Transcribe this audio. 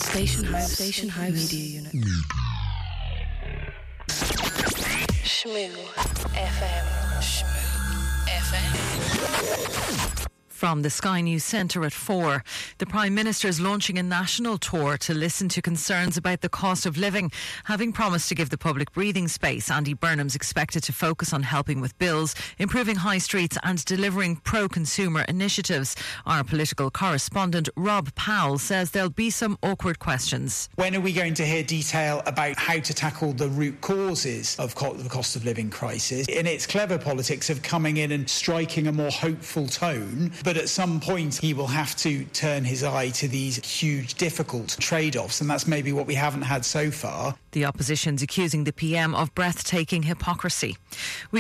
Station House Media Unit. Shmoo FM. From the Sky News Centre at 4, the Prime Minister is launching a national tour to listen to concerns about the cost of living. Having promised to give the public breathing space, Andy Burnham's expected to focus on helping with bills, improving high streets and delivering pro-consumer initiatives. Our political correspondent Rob Powell says there'll be some awkward questions. When are we going to hear detail about how to tackle the root causes of the cost of living crisis? And it's clever politics of coming in and striking a more hopeful tone. But at some point, he will have to turn his eye to these huge, difficult trade-offs, and that's maybe what we haven't had so far. The opposition's accusing the PM of breathtaking hypocrisy.